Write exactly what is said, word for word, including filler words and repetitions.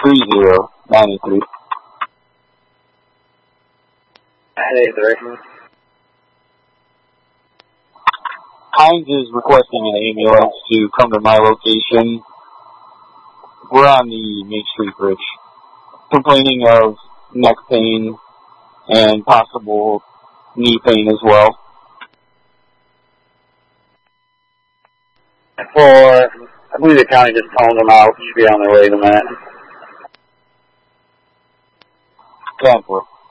three zero nine three. eight three. Hines is requesting an ambulance to come to my location. We're on the Main Street Bridge. Complaining of neck pain and possible knee pain as well. For, I believe the county just toned them out. Should be on their way in a minute. ten four.